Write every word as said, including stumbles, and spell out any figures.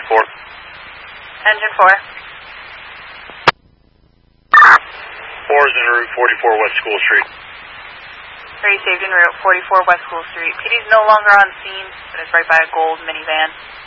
four. Engine four. four is en route, forty-four West School Street. Very saved en route, forty-four West School Street. P D's no longer on scene, but is right by a gold minivan.